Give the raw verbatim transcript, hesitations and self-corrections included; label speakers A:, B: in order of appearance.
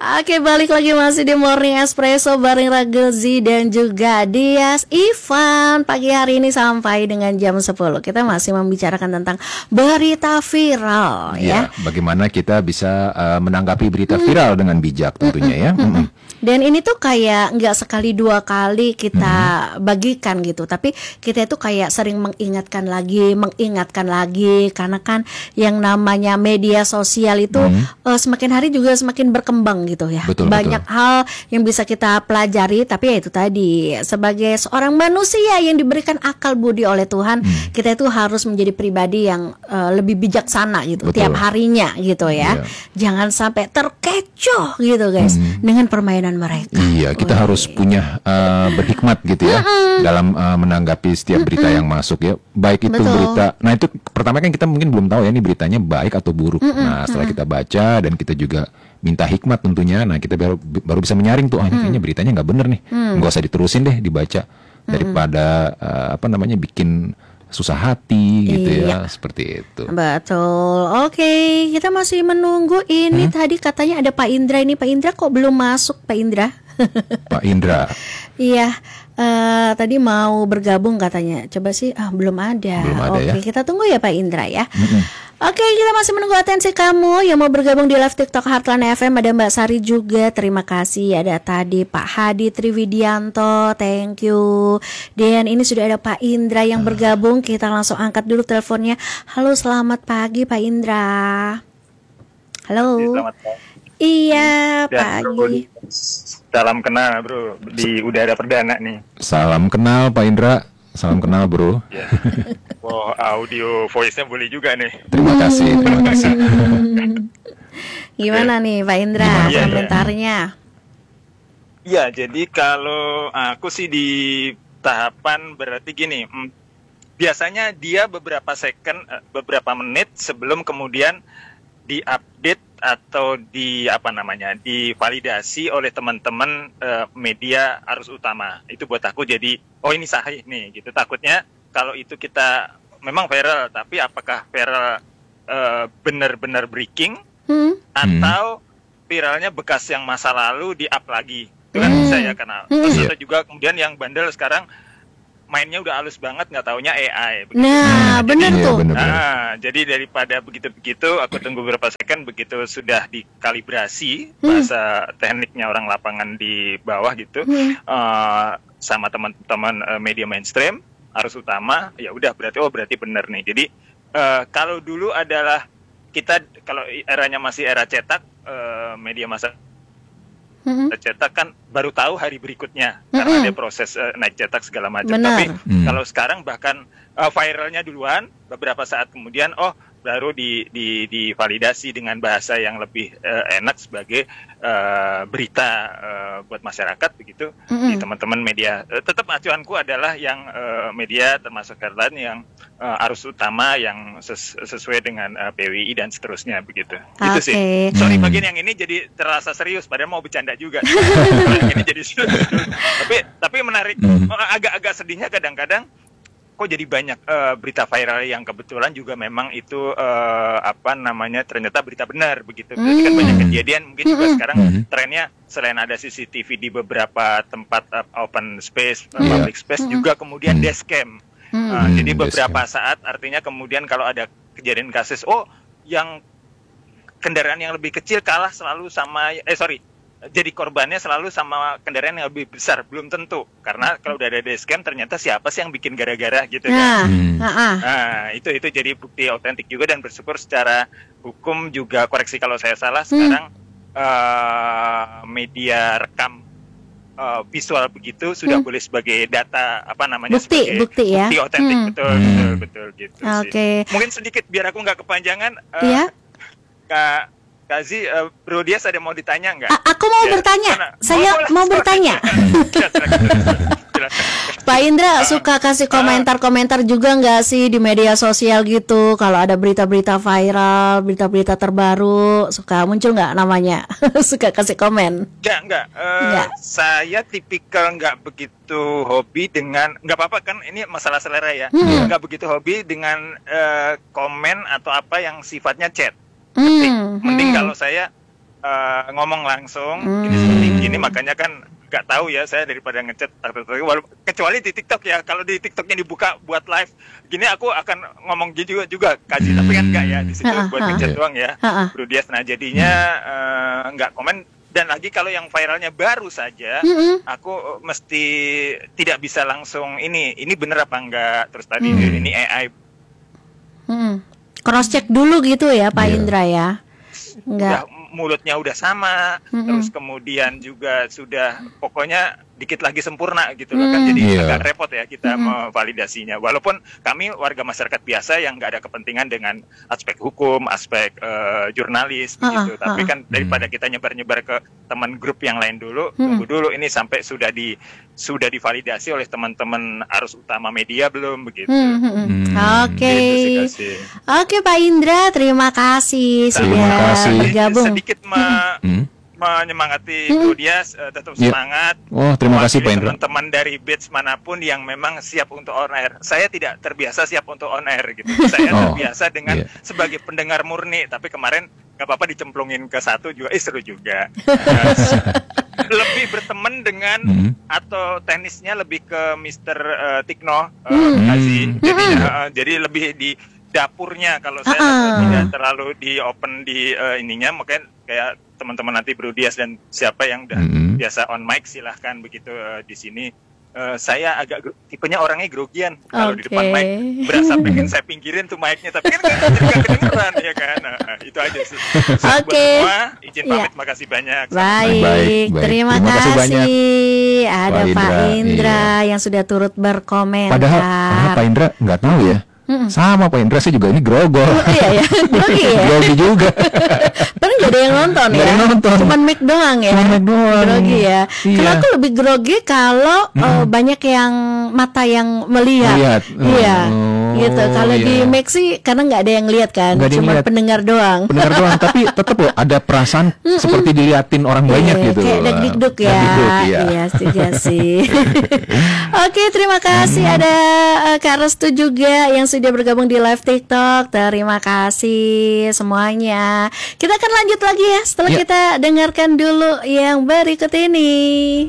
A: Oke, balik lagi masih di Morning Espresso bareng Ragelzi dan juga Dias Ivan. Pagi hari ini sampai dengan jam sepuluh kita masih membicarakan tentang berita viral ya.
B: Ya, bagaimana kita bisa uh, menanggapi berita viral hmm. dengan bijak tentunya hmm. ya. Hmm.
A: Dan ini tuh kayak nggak sekali dua kali kita hmm. bagikan gitu, tapi kita itu kayak sering mengingatkan lagi, mengingatkan lagi, karena kan yang namanya media sosial itu hmm. uh, semakin hari juga semakin berkembang gitu ya.
B: Betul,
A: Banyak
B: betul.
A: hal yang bisa kita pelajari, tapi ya itu tadi, sebagai seorang manusia yang diberikan akal budi oleh Tuhan, hmm. kita itu harus menjadi pribadi yang uh, lebih bijaksana gitu. Betul. Tiap harinya gitu ya. Yeah. Jangan sampai terkecoh gitu guys hmm. dengan permainan mereka.
B: Iya, kita oh, harus iya. punya uh, berhikmat gitu ya mm-hmm. dalam uh, menanggapi setiap berita mm-hmm. yang masuk ya. Baik itu Betul. berita. Nah, itu pertama kan kita mungkin belum tahu ya ini beritanya baik atau buruk. Mm-hmm. Nah, setelah kita baca dan kita juga minta hikmat tentunya. Nah, kita baru baru bisa menyaring tuh, ah, ini kayaknya beritanya nggak bener nih. Mm. Nggak usah diterusin deh dibaca daripada uh, apa namanya bikin susah hati gitu iya. ya, seperti itu.
A: Betul. Oke, kita masih menunggu ini hmm? tadi katanya ada Pak Indra ini. Pak Indra kok belum masuk, Pak Indra?
B: Pak Indra.
A: Iya, uh, tadi mau bergabung katanya. Coba sih, ah belum ada.
B: Belum ada.
A: Oke,
B: ya?
A: Kita tunggu ya Pak Indra ya.
B: Mm-mm.
A: Oke, kita masih menunggu atensi kamu yang mau bergabung di live TikTok Heartland F M. Ada Mbak Sari juga, terima kasih. Ada tadi Pak Hadi Triwidianto, thank you. Dan ini sudah ada Pak Indra yang bergabung. Kita langsung angkat dulu teleponnya. Halo, selamat pagi Pak Indra. Halo.
C: Selamat pagi.
A: Iya,
C: Dan
A: pagi.
C: Bro, salam kenal bro di udara perdana nih.
B: Salam kenal Pak Indra. Salam kenal bro.
C: Ya. Wow, audio voice-nya boleh juga nih.
B: Terima kasih, terima kasih.
A: Gimana nih Pak Indra
C: Gimana,
A: komentarnya?
C: Ya, jadi kalau aku sih di tahapan berarti gini. Biasanya dia beberapa second, beberapa menit sebelum kemudian diupdate atau di apa namanya divalidasi oleh teman-teman uh, media arus utama. Itu buat aku jadi oh ini sahih nih gitu. Takutnya kalau itu kita memang viral, tapi apakah viral uh, benar-benar breaking hmm. atau viralnya bekas yang masa lalu di-up lagi. Itu kan hmm. bisa ya karena hmm. terus ada juga kemudian yang bandel sekarang mainnya udah halus banget, nggak taunya A I. Begitu.
A: Nah,
C: nah
A: benar tuh.
C: Iya, nah, jadi daripada begitu-begitu, aku tunggu beberapa second begitu sudah dikalibrasi hmm. bahasa tekniknya orang lapangan di bawah gitu, hmm. uh, sama teman-teman uh, media mainstream, arus utama, ya udah berarti oh berarti benar nih. Jadi uh, kalau dulu adalah kita kalau eranya masih era cetak, uh, media massa Mm-hmm. cetak kan baru tahu hari berikutnya mm-hmm. karena ada proses uh, naik cetak segala macam. Tapi mm. kalau sekarang bahkan uh, viralnya duluan, beberapa saat kemudian oh baru di, di, divalidasi dengan bahasa yang lebih uh, enak sebagai uh, berita uh, buat masyarakat begitu. Mm-hmm. Di teman-teman media. Uh, tetap acuanku adalah yang uh, media termasuk Heartland yang uh, arus utama yang ses- sesuai dengan uh, P W I dan seterusnya begitu.
A: Okay.
C: Itu sih. Sorry bagian yang ini jadi terasa serius padahal mau bercanda juga. Yang ini jadi tapi tapi menarik. Mm. Agak-agak sedihnya kadang-kadang kok jadi banyak uh, berita viral yang kebetulan juga memang itu uh, apa namanya ternyata berita benar begitu. Berarti kan banyak kejadian mungkin juga sekarang trennya selain ada C C T V di beberapa tempat uh, open space, uh,
B: yeah.
C: public space juga kemudian dashcam. Uh,
B: hmm,
C: jadi beberapa
B: dashcam.
C: saat artinya kemudian kalau ada kejadian kasus oh yang kendaraan yang lebih kecil kalah selalu sama eh sorry jadi korbannya selalu sama kendaraan yang lebih besar, belum tentu karena kalau udah ada dashcam ternyata siapa sih yang bikin gara-gara gitu kan.
A: Hmm.
C: Nah itu itu jadi bukti otentik juga dan bersyukur secara hukum juga koreksi kalau saya salah sekarang hmm. uh, media rekam uh, visual begitu sudah hmm. boleh sebagai data apa namanya
A: bukti,
C: sebagai
A: bukti, ya?
C: bukti otentik hmm. betul,
B: hmm.
C: betul betul gitu
A: okay.
C: sih. Mungkin sedikit biar aku nggak kepanjangan. Uh,
A: yeah.
C: Kak Kazi, uh, Bro Dias ada mau ditanya nggak?
A: A- aku mau ya, bertanya, mana? saya mau, mau bertanya. Pak Indra suka kasih komentar-komentar juga nggak sih di media sosial gitu? Kalau ada berita-berita viral, berita-berita terbaru, suka muncul nggak namanya? Suka kasih komen?
C: Nggak, nggak. Uh, nggak. Saya tipikal nggak begitu hobi dengan, nggak apa-apa kan ini masalah selera ya. Hmm. Nggak begitu hobi dengan uh, komen atau apa yang sifatnya chat. Hmm. Mending hmm. kalau saya uh, ngomong langsung
A: Hmm.
C: ini seperti gini, makanya kan nggak tahu ya saya daripada ngechat kecuali di TikTok ya. Kalau di TikToknya dibuka buat live gini aku akan ngomong gitu juga juga Kaji, tapi kan enggak ya, di situ
A: Ha-ha.
C: buat ngechat doang ya.
A: Ha-ha.
C: Bro Dias, nah jadinya uh, nggak komen. Dan lagi kalau yang viralnya baru saja,
A: Mm-mm.
C: aku mesti tidak bisa langsung ini ini bener apa enggak, terus tadi
A: Hmm.
C: ini A I
A: Hmm. Cross check dulu gitu ya Pak
B: Iya.
A: Indra ya. Enggak.
C: udah mulutnya udah sama,
A: Mm-mm.
C: terus kemudian juga sudah pokoknya dikit lagi sempurna gitu loh kan,
A: Mm.
C: jadi
B: Iya.
C: agak repot ya kita
A: Mm-mm.
C: memvalidasinya. Walaupun kami warga masyarakat biasa yang nggak ada kepentingan dengan aspek hukum, aspek eh, jurnalis
A: Ah,
C: begitu,
A: ah,
C: tapi
A: ah.
C: kan daripada kita nyebar-nyebar ke teman grup yang lain dulu,
A: Mm.
C: tunggu dulu ini sampai sudah di sudah divalidasi oleh teman-teman arus utama media belum begitu.
A: Hmm, hmm, hmm.
B: Hmm.
A: Oke.
C: Gitu sih, Kasih.
A: Oke Pak Indra, terima kasih
C: Terima
A: sudah
B: kasih.
A: bergabung.
C: Sedikit me-
B: Hmm?
C: menyemangati
A: Hmm.
C: Bro Dias, eh, tetap
B: Ya.
C: semangat.
B: Oh, terima kasih
C: Mewakili
B: Pak Indra.
C: Teman-teman dari batch manapun yang memang siap untuk on air. Saya tidak terbiasa siap untuk on air gitu. Saya
B: Oh,
C: terbiasa dengan
B: iya.
C: sebagai pendengar murni. Tapi kemarin nggak apa-apa dicemplungin ke satu juga, eh seru juga. Nah, lebih berteman dengan
B: Hmm.
C: atau teknisnya lebih ke Mister eh, Tikno eh,
A: Hmm.
C: Kazi. Jadi,
A: Hmm.
C: eh, jadi lebih di dapurnya. Kalau saya
A: Ah.
C: tidak terlalu di open di eh, ininya, makanya kayak teman-teman nanti Bro Dias dan siapa yang udah
B: Mm-mm.
C: biasa on mic silahkan begitu eh, di sini. Eh, saya agak gro- tipenya orangnya grogian kalau di depan
A: Oke.
C: mic, berasa pengen saya pinggirin tuh mic-nya, tapi kan nggak jadi nggak kedengeran ya kan. Nah, itu aja sih. Sukses buat
A: Oke.
C: semua, izin
A: Iya.
C: pamit, makasih banyak.
A: Baik,
B: Baik, baik.
A: terima,
B: Terima kasih
A: kasih.
B: banyak.
A: Ada
B: Pak
A: Pak
B: Indra,
A: Indra yang sudah turut berkomentar.
B: Padahal, padahal Pak Indra nggak tahu ya.
A: Mm-mm.
B: Sama Pak Indra saya juga ini grogol.
A: Oh, iya ya, grogi ya.
B: Grogi juga.
A: Kan gak ada yang nonton
B: Nggak
A: ya.
B: ada yang nonton.
A: Cuman mic doang ya.
B: Cuman mic doang.
A: Grogi ya.
B: Iya.
A: Kalau aku lebih grogi kalau eh, banyak yang mata yang melihat.
B: Melihat.
A: Iya.
B: Oh,
A: gitu. Kalau
B: iya.
A: di mic sih karena nggak ada yang lihat kan.
B: Nggak ada yang
A: Cuma
B: lihat.
A: pendengar doang.
B: Benar doang, tapi tetap loh ada perasaan seperti diliatin orang banyak
A: Iya,
B: gitu.
A: kayak deg-deg ya.
B: Deg-deg, iya.
A: Iya, setuju sih. Oke, terima kasih ada eh, Kak Restu juga yang sudah bergabung di live TikTok. Terima kasih semuanya. Kita akan lanjut lagi ya setelah
B: Ya.
A: kita dengarkan dulu yang berikut ini.